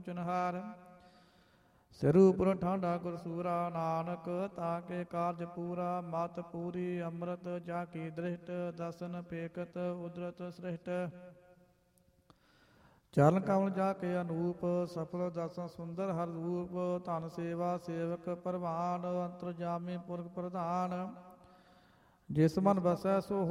ਚਨਹਾਰ ਸਿਰ ਉਪਰ ਠਾਂਡਾ ਗੁਰ ਸੂਰਾ ਨਾਨਕ ਤਾਕੇ ਕਾਰਜ ਪੂਰਾ ਮਤ ਪੂਰੀ ਅੰਮ੍ਰਿਤ ਜਾ ਕੀ ਦ੍ਰਿਸ਼ਟ ਦਸਨ ਪੇਕਤ ਉਦਰਤ ਸ੍ਰਿਸ਼ਟ ਚਰਨ ਕਮਲ ਜਾ ਕੇ ਅਨੂਪ ਸਫਲ ਦਸਨ ਸੁੰਦਰ ਹਰ ਰੂਪ ਧਨ ਸੇਵਾ ਸੇਵਕ ਪ੍ਰਵਾਨ ਅੰਤਰਜਾਮੀ ਪੁਰਖ ਪ੍ਰਧਾਨ ਜਿਸ ਮਨ ਬਸੈ ਸੋ